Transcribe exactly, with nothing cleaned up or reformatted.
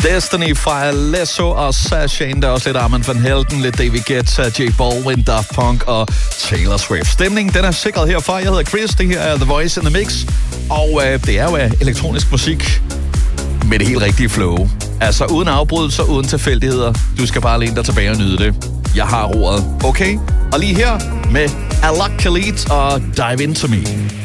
Destiny fra Alesso og Sasha, der også lidt Armand van Helden, lidt David Guetta, J Balvin, Daft Punk og Taylor Swift. Stemningen, den er sikret herfra. Jeg hedder Chris, det her er The Voice in the Mix, og øh, det er jo øh, elektronisk musik med det helt rigtige flow. Altså uden afbrydelser, uden tilfældigheder. Du skal bare læne dig tilbage og nyde det. Jeg har ordet, okay? Og lige her med Alok Khalid og Dive Into Me.